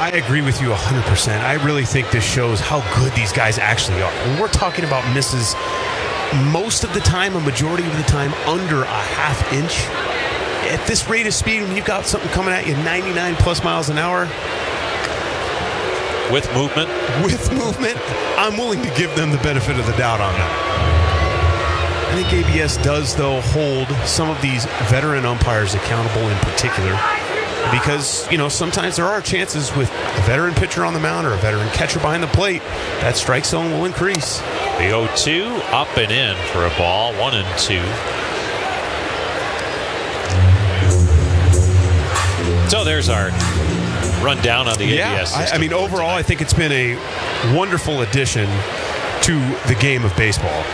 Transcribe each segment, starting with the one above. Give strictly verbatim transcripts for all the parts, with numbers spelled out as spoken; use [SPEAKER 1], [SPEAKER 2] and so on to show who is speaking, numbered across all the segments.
[SPEAKER 1] I agree with you one hundred percent. I really think this shows how good these guys actually are. When we're talking about misses most of the time, a majority of the time, under a half inch, at this rate of speed, when you've got something coming at you ninety-nine plus miles an hour,
[SPEAKER 2] with movement,
[SPEAKER 1] with movement, I'm willing to give them the benefit of the doubt on that. I think A B S does, though, hold some of these veteran umpires accountable in particular, because, you know, sometimes there are chances with a veteran pitcher on the mound or a veteran catcher behind the plate, that strike zone will increase.
[SPEAKER 2] The oh two up and in for a ball, one and two. So there's our rundown on the
[SPEAKER 1] yeah,
[SPEAKER 2] A B S system.
[SPEAKER 1] I, I mean, overall, I think it's been a wonderful addition to the game of baseball.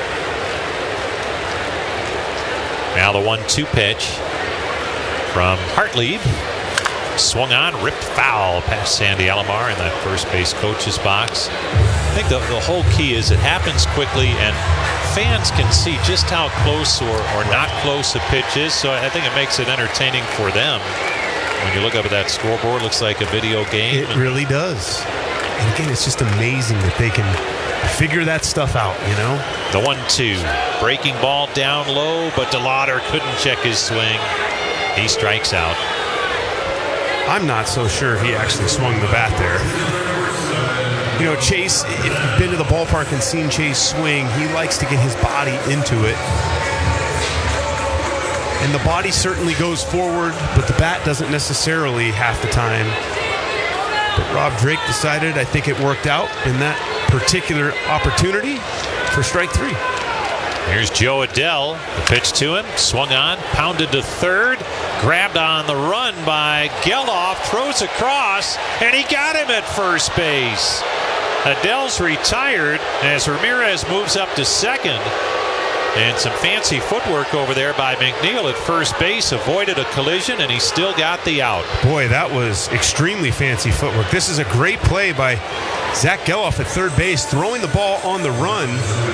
[SPEAKER 2] Now the one two pitch from Hartlieb. Swung on, ripped foul past Sandy Alomar in that first base coach's box. I think the, the whole key is it happens quickly, and fans can see just how close or, or not close a pitch is, so I think it makes it entertaining for them. When you look up at that scoreboard, it looks like a video game.
[SPEAKER 1] It really does. And again, it's just amazing that they can figure that stuff out, you know?
[SPEAKER 2] The one two. Breaking ball down low, but DeLauder couldn't check his swing. He strikes out.
[SPEAKER 1] I'm not so sure he actually swung the bat there. You know, Chase, if you've been to the ballpark and seen Chase swing, he likes to get his body into it. And the body certainly goes forward, but the bat doesn't necessarily half the time. But Rob Drake decided, I think it worked out in that particular opportunity for strike three.
[SPEAKER 2] Here's Joe Adell. The pitch to him, swung on, pounded to third, grabbed on the run by Geloff, throws across, and he got him at first base. Adell's retired as Ramirez moves up to second. And some fancy footwork over there by McNeil at first base, avoided a collision, and he still got the out.
[SPEAKER 1] Boy, that was extremely fancy footwork. This is a great play by Zach Geloff at third base, throwing the ball on the run.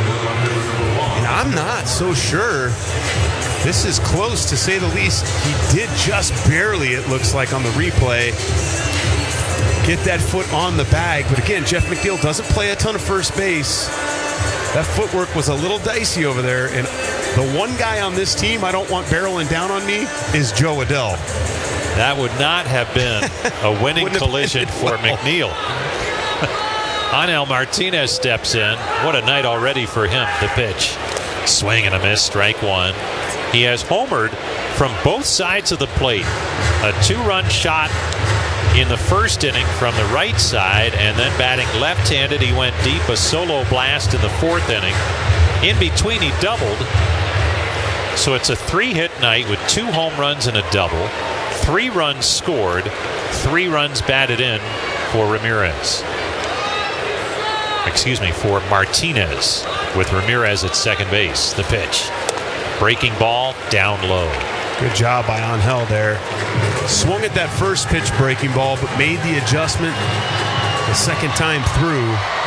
[SPEAKER 1] And I'm not so sure. This is close, to say the least. He did just barely, it looks like, on the replay, get that foot on the bag. But again, Jeff McNeil doesn't play a ton of first base. That footwork was a little dicey over there, and the one guy on this team I don't want barreling down on me is Joe Adell.
[SPEAKER 2] That would not have been a winning collision for well. McNeil. Angel Martinez steps in. What a night already for him. The pitch. Swing and a miss, strike one. He has homered from both sides of the plate. A two-run shot in the first inning from the right side, and then batting left-handed, he went deep, a solo blast in the fourth inning. In between, he doubled. So it's a three-hit night with two home runs and a double. Three runs scored, three runs batted in for Ramirez. Excuse me, for Martinez, with Ramirez at second base. The pitch. Breaking ball down low.
[SPEAKER 1] Good job by Angel there. Swung at that first pitch breaking ball, but made the adjustment the second time through.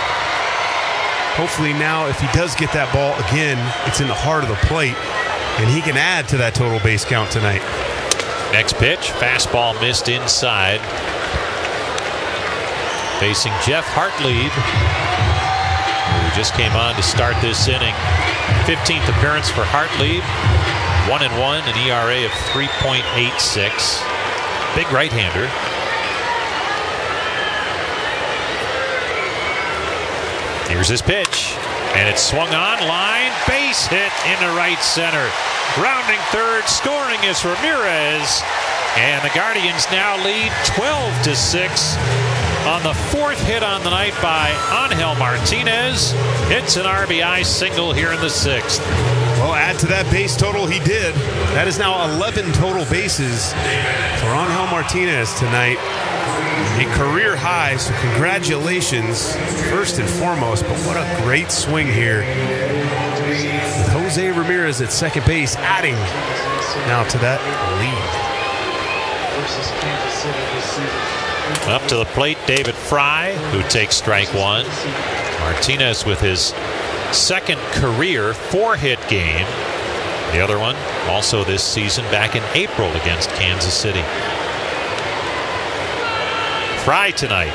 [SPEAKER 1] Hopefully now, if he does get that ball again, it's in the heart of the plate, and he can add to that total base count tonight.
[SPEAKER 2] Next pitch, fastball missed inside. Facing Jeff Hartlieb, who just came on to start this inning. fifteenth appearance for Hartlieb. One and one, an E R A of three point eight six. Big right-hander. Here's his pitch, and it's swung on, line, base hit into right center. Rounding third, scoring is Ramirez, and the Guardians now lead twelve to six on the fourth hit on the night by Angel Martinez. It's an R B I single here in the sixth.
[SPEAKER 1] Well, add to that base total he did. That is now eleven total bases for Angel Martinez tonight. A career high, so congratulations first and foremost, but what a great swing here. With Jose Ramirez at second base, adding now to that lead.
[SPEAKER 2] Up to the plate, David Fry, who takes strike one. Martinez with his second career four-hit game. The other one also this season back in April against Kansas City. Fry tonight,